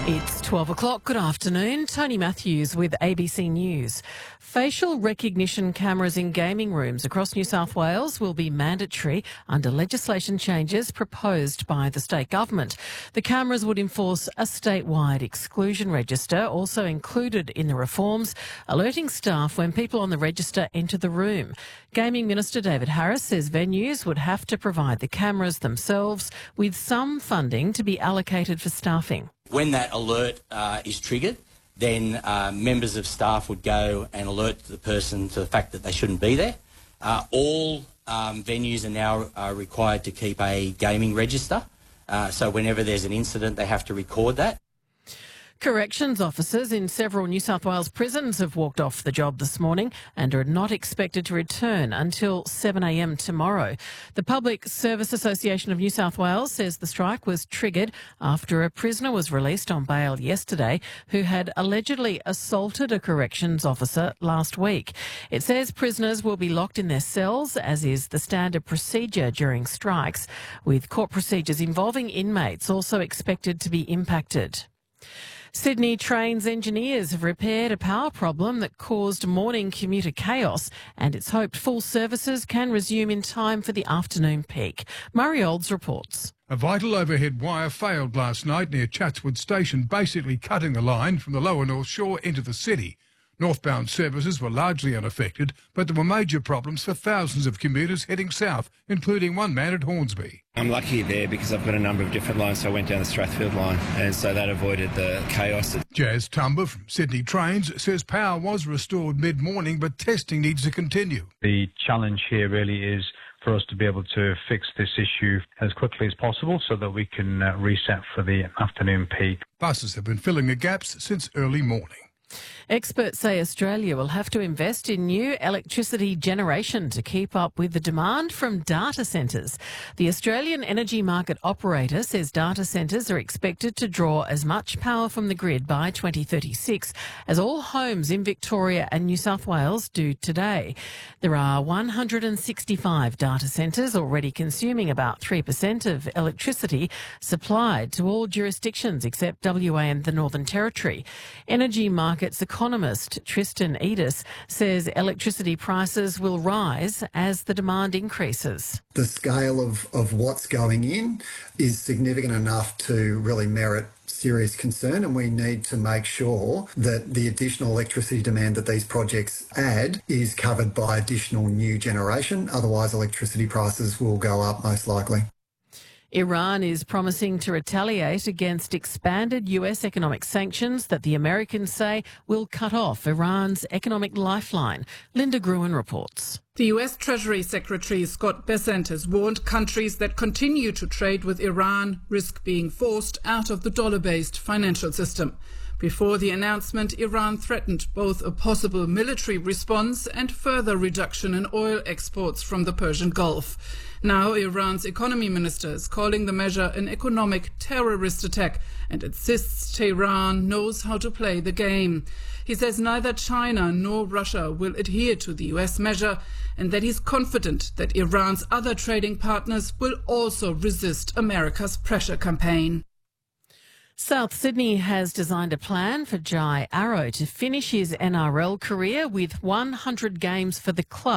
It's 12 o'clock. Good afternoon. Tony Matthews with ABC News. Facial recognition cameras in gaming rooms across New South Wales will be mandatory under legislation changes proposed by the state government. The cameras would enforce a statewide exclusion register, also included in the reforms, alerting staff when people on the register enter the room. Gaming Minister David Harris says venues would have to provide the cameras themselves, with some funding to be allocated for staffing. When that alert is triggered, then members of staff would go and alert the person to the fact that they shouldn't be there. All venues are now required to keep a gaming register, so whenever there's an incident they have to record that. Corrections officers in several New South Wales prisons have walked off the job this morning and are not expected to return until 7 a.m. tomorrow. The Public Service Association of New South Wales says the strike was triggered after a prisoner was released on bail yesterday who had allegedly assaulted a corrections officer last week. It says prisoners will be locked in their cells, as is the standard procedure during strikes, with court procedures involving inmates also expected to be impacted. Sydney Trains engineers have repaired a power problem that caused morning commuter chaos, and it's hoped full services can resume in time for the afternoon peak. Murray Olds reports. A vital overhead wire failed last night near Chatswood Station, basically cutting the line from the lower North Shore into the city. Northbound services were largely unaffected, but there were major problems for thousands of commuters heading south, including one man at Hornsby. I'm lucky there because I've got a number of different lines, so I went down the Strathfield line, and so that avoided the chaos. Jazz Tumber from Sydney Trains says power was restored mid-morning, but testing needs to continue. The challenge here really is for us to be able to fix this issue as quickly as possible so that we can reset for the afternoon peak. Buses have been filling the gaps since early morning. Experts say Australia will have to invest in new electricity generation to keep up with the demand from data centres. The Australian Energy Market Operator says data centres are expected to draw as much power from the grid by 2036 as all homes in Victoria and New South Wales do today. There are 165 data centres already consuming about 3% of electricity supplied to all jurisdictions except WA and the Northern Territory. Energy Markets economist Tristan Edis says electricity prices will rise as the demand increases. The scale of what's going in is significant enough to really merit serious concern, and we need to make sure that the additional electricity demand that these projects add is covered by additional new generation. Otherwise, electricity prices will go up most likely. Iran is promising to retaliate against expanded US economic sanctions that the Americans say will cut off Iran's economic lifeline. Linda Gruen reports. The US Treasury Secretary Scott Bessent has warned countries that continue to trade with Iran risk being forced out of the dollar-based financial system. Before the announcement, Iran threatened both a possible military response and further reduction in oil exports from the Persian Gulf. Now, Iran's economy minister is calling the measure an economic terrorist attack and insists Tehran knows how to play the game. He says neither China nor Russia will adhere to the US measure and that he's confident that Iran's other trading partners will also resist America's pressure campaign. South Sydney has designed a plan for Jai Arrow to finish his NRL career with 100 games for the club.